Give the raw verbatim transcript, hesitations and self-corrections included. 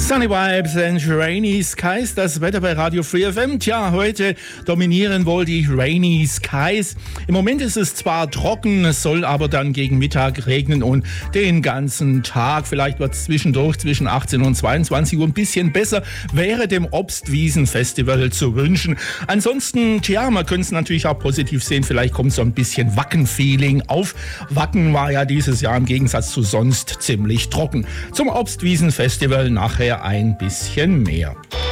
Sunny Vibes and Rainy Skies, das Wetter bei Radio Free F M. Tja, heute dominieren wohl die Rainy Skies. Im Moment ist es zwar trocken, es soll aber dann gegen Mittag regnen und den ganzen Tag. Vielleicht wird es zwischendurch zwischen achtzehn und zweiundzwanzig Uhr ein bisschen besser. Wäre dem Obstwiesen-Festival zu wünschen. Ansonsten, tja, man könnte es natürlich auch positiv sehen. Vielleicht kommt so ein bisschen Wacken-Feeling auf. Wacken war ja dieses Jahr im Gegensatz zu sonst ziemlich trocken. Zum Obstwiesen-Festival nachher ein bisschen mehr.